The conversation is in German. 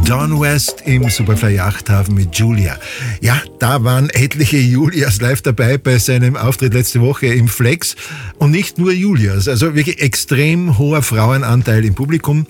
Don West im Superfly Yachthafen mit Julia. Ja, da waren etliche Julias live dabei bei seinem Auftritt letzte Woche im Flex. Und nicht nur Julias, also wirklich extrem hoher Frauenanteil im Publikum.